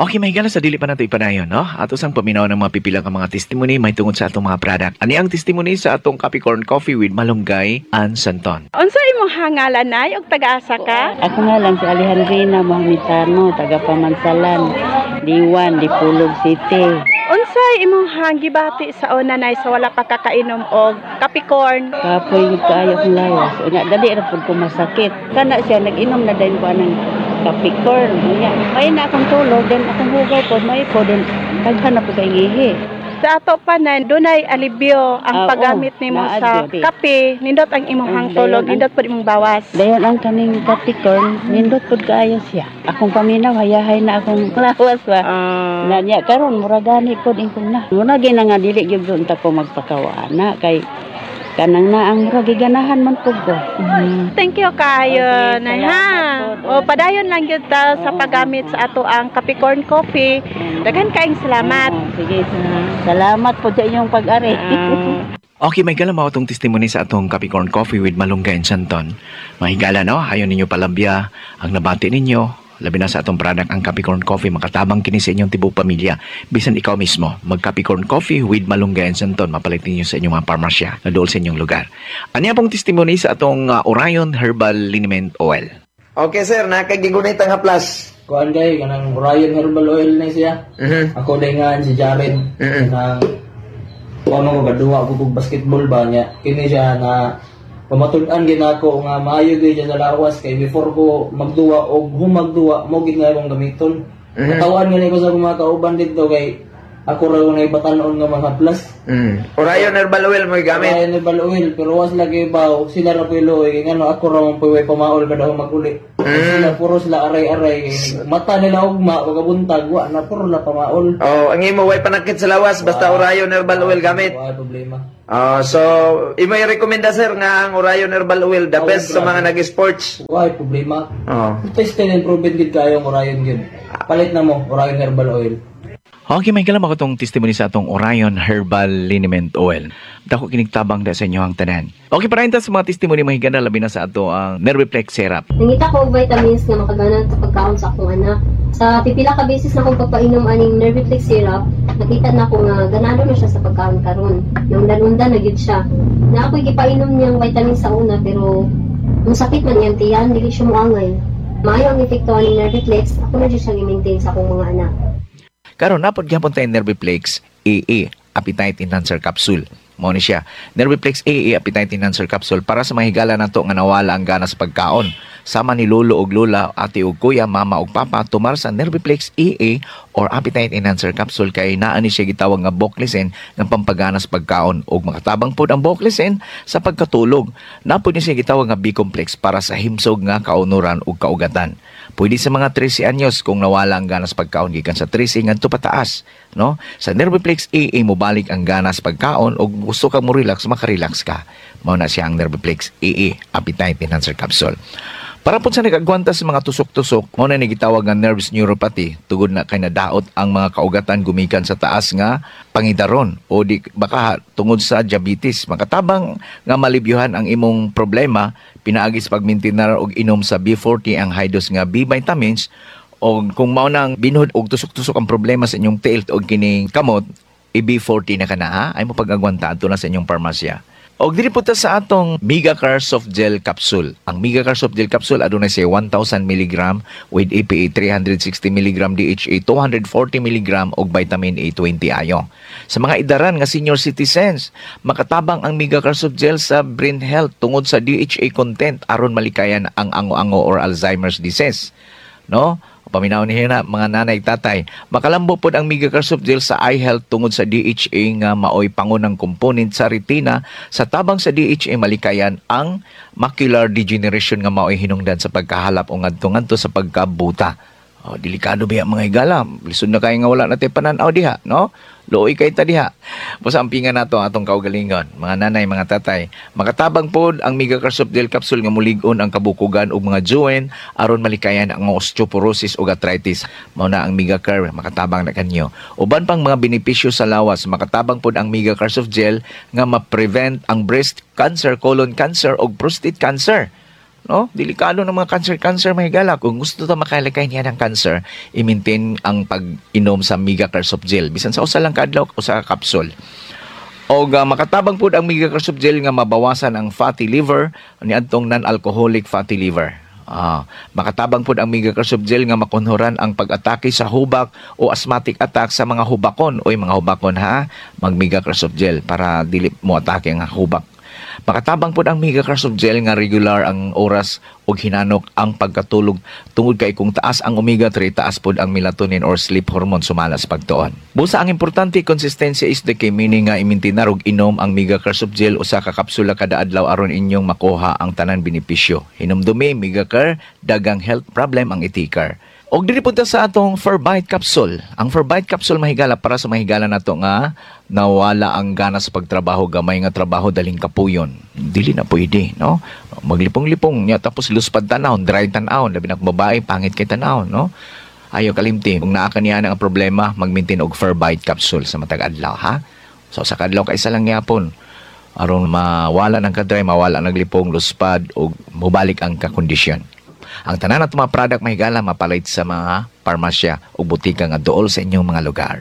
Okay, mahigala sa dili pa nato ipanayon, no? Ato sang paminaw ng mga pipila ka mga testimony may tungod sa atong mga product. Ani ang testimony sa atong Capricorn Coffee with Malunggay and Santon. Unsa imong hangalan nay og taga-asa ka? Ako nga lang si Alejandrina Mohamitano, taga Pamansalan, Diwan, Dipulog City. Unsay imong hanggibati sa una nay sa wala pa kakainom og Capricorn? Kapoy kaayo kong lawas. Unya, dali ra pud ko masakit. Kana siya, nag-inom na din ko ng Capricorn. Unya, may na akong tulog, then akong hugaw po, may po, then daghan na po kay ihi. Sa ato pa na dunay alibyo ang paggamit nimo naa sa diri. kape, nindot ang imong hangtulog, dayon ang- nindot pud imong bawas. Dayon ang kaning Capricorn, nindot pud kaayo siya. Akong paminaw, hayahay na akong lawas ba. Nanya karon mura gani pod ingkong na. Muna gina nga dili gyud unta ko magpakawana kay kanang na ang mura giganahan man pud ko. Thank you kayo, Okay, nay salamat ha. po. O padayon lang gyud ta sa paggamit sa ato ang Capricorn Coffee. Daghan kaayong salamat. Sige, salamat po sa inyong pag-ari. Okay, may gala mao tong testimony sa atong Capricorn Coffee with Malunggay and Santon. Mahigala, no? Hayon ninyo palabya ang nabati ninyo. Labi na sa atong product ang Capricorn Coffee, makatabang kini sa inyong tibok pamilya. Bisan ikaw mismo, mag Capricorn Coffee with Malunggay and Santon, mapalit ninyo sa inyong mga parmasya na dool sa inyong lugar. Ano pong testimony sa atong Orion Herbal Liniment Oil? Okay sir, nakagigunit ang haplas. Kuan kay kanang Orion Herbal Oil na siya. Ako day nga si Jared nang ano ko gaduwa ko kog basketball ba niya. Kini siya na pamatud-an gid ako nga maayo gyud siya sa lawas kay before ko magduwa og humagduwa mo gid nga akong gamiton. Katawan nga ko sa mga kauban dito kay ako ra ko naibatan-on nga mga haplas. Orion Herbal Oil mo gamit. Orion Herbal Oil pero was lagi baw sila ra pilo kay ngano ako ra man puy pamaol kada maguli. Sila puro sila aray-aray. Mata nila ugma pagkabuntag wa na puro la pamaol. Oh, ang imo way panakit sa lawas basta Orion Herbal Oil gamit. Wala problema. So imo i-recommenda sir nga ang Orion Herbal Oil the best sa mga nag-sports. Wala problema. Oh. Tested and proven gid kayo ang Orion gyud. Palit na mo Orion Herbal Oil. Okay, may kalam ako itong testimony sa atong Orion Herbal Liniment Oil. Dako kinigtabang da sa inyo ang tanan. Okay, para sa mga testimony mahigana labi na sa ato ang Nerviplex Syrup. Nangita ko og vitamins nga makaganan sa pagkaon sa akong anak. Sa pipila ka beses na akong pagpainom aning Nerviplex syrup, nakita na ko nga ganado na siya sa pagkaon karon. Undan-undan na gyud siya. Na ako'y gipainom niyang vitamins sa una pero kung sakit man iyang tiyan, dili siya moangay. Maayo ang epekto aning Nerviplex, ako na gyud siya i-maintain sa akong mga anak. Karon napod gyapon tay Nerviplex AA Appetite Enhancer Capsule. Mao ni siya. Nerviplex AA Appetite Enhancer Capsule para sa mahigala nato nga nawala ang gana sa pagkaon. Sama ni lolo og lola, ate og kuya, mama og papa tumar sa Nerviplex AA or Appetite Enhancer Capsule kay naa ni siya gitawag nga Boclesen nga pampagana sa pagkaon ug makatabang pod ang Boclesen sa pagkatulog. Napod ni siya gitawag nga B-complex para sa himsog nga kaunuran ug kaugatan. Pwede sa mga 13 anyos kung nawala ang ganas pagkaon gikan sa 13 ngadto pataas, no? Sa Nerviplex AA mo balik ang ganas pagkaon ug gusto ka mo relax, makarelax ka. Mao na siya ang Nerviplex AA Appetite Enhancer Capsule. Para po sa nagagwanta sa mga tusok-tusok, mao na nagitawag nga nervous neuropathy tugod na kay nadaot ang mga kaugatan gumikan sa taas nga pangidaron o di baka tungod sa diabetes. Makatabang nga malibyuhan ang imong problema pinaagi sa pagmintinar og inom sa B40 ang high dose nga B vitamins o kung mao nang binhod og tusok-tusok ang problema sa inyong tilt og kining kamot, B40 na kana ha ay mo pag-agwanta adto na sa inyong parmasya. Og diri po ta sa atong Megacar Soft Gel Capsule. Ang Megacar Soft Gel Capsule adunay siya 1,000 mg with EPA 360 mg DHA 240 mg og vitamin A20 ayo. Sa mga idaran nga senior citizens, makatabang ang Megacar Soft Gel sa brain health tungod sa DHA content aron malikayan ang ango-ango or Alzheimer's disease. No? Paminaw ni na mga nanay tatay, makalambo pod ang Megacar Soft Gel sa eye health tungod sa DHA nga maoy pangunang component sa retina. Sa tabang sa DHA malikayan ang macular degeneration nga maoy hinungdan sa pagkahalap o ngadto-ngadto sa pagkabuta. Delikado ba mga higala? Lisod na kayo nga wala natin pananaw diha, no? Looy kay ta diha. Pasampingan nato atong kaugalingon, mga nanay, mga tatay. Makatabang pod ang Megacar Soft Gel Capsule nga mulig-on ang kabukugan og mga joint aron malikayan ang osteoporosis ug arthritis. Mao na ang Megacar, makatabang na kanyo. Uban pang mga benepisyo sa lawas, makatabang pod ang Megacar Soft Gel nga ma-prevent ang breast cancer, colon cancer ug prostate cancer. no? Delikado ng mga cancer mahigala. Kung gusto ta makalikay niya ng cancer, i-maintain ang pag-inom sa Mega Soft Gel. Bisan sa usa lang kadlaw o sa capsule. O makatabang po ang Mega Soft Gel nga mabawasan ang fatty liver niadtong non-alcoholic fatty liver. Makatabang po ang Mega Soft Gel nga makunhuran ang pag-atake sa hubak o asthmatic attack sa mga hubakon. Oy, mga hubakon ha, mag Mega Soft Gel para dili mo atake ang hubak. Makatabang po ang Mega Soft Gel nga regular ang oras o hinanok ang pagkatulog tungod kay kung taas ang omega-3, taas po ang melatonin or sleep hormone sumala sa pagtuon. Busa ang importante, konsistensya is the key, meaning nga imintinar og inom ang Mega Soft Gel usa ka kapsula kada adlaw aron inyong makuha ang tanan benepisyo. Hinumdumi, Mega dagang health problem ang itikar. Og diri punta sa atong Ferbite capsule. Ang Ferbite capsule mahigala para sa mahigala nato nga nawala ang gana sa pagtrabaho, gamay nga trabaho daling kapuyon. Dili na pwede, no? Maglipong-lipong niya tapos luspad tanawon, dry tanawon, labi na babae pangit kay tanawon, no? Ayo kalimti, kung naa kaniya ang problema, mag-maintain og Ferbite capsule sa matag adlaw, ha? So sa kadlaw kay isa lang gyapon aron mawala ng kadry, mawala ng lipong, luspad og mubalik ang kakondisyon. Ang tanan at mga product mahigala mapalit sa mga parmasya o butika nga dool sa inyong mga lugar.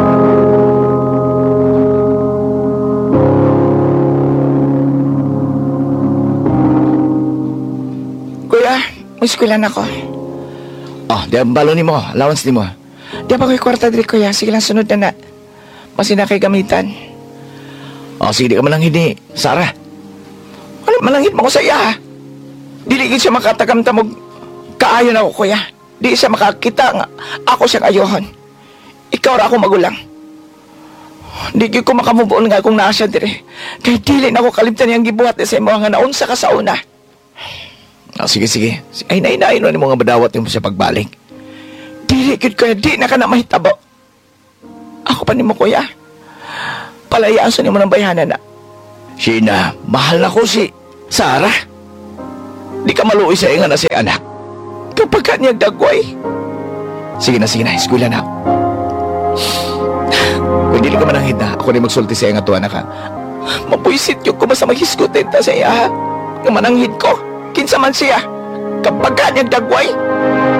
Kuya, may eskwela na ko. Oh, di ang balo ni mo, allowance ni mo. Di ba ko'y kwarta diri, kuya? Sige lang, sunod na na. Masina kay gamitan. Oh, sige, di ka malanghid ni Sarah. Ano, malangit mo ko sa iya, ha? Dili gid siya makatakamtamog kaayon ako, kuya. Di siya makakita nga ako siyang ayohon. Ikaw ra ako magulang. Di gid ko makamubuon nga kung naa siya dire. Kay dili na ako kalimtan niyang gibuhat sa imo nga naunsa ka sa una. Oh, sige. Ay, nainain mo nga badawat mo siya pagbalik. Dili gid, kuya, di na ka na mahitabo. Ako pa nimo, kuya. Palayaan sa nimo ng bayhanan na. Sheena, mahal na ko si Sarah. Di ka maluoy sa inga na si anak. Kapag ka niyang dagway. Sige na, eskwela na. Kung dili ka mananghid na, ako rin magsulti sa inga to, anak, ha? Mapuisit yung ko basta maghisgutin ta sa iya, ha? Nga mananghid ko. Kinsa man siya. Kapag ka niyang dagway.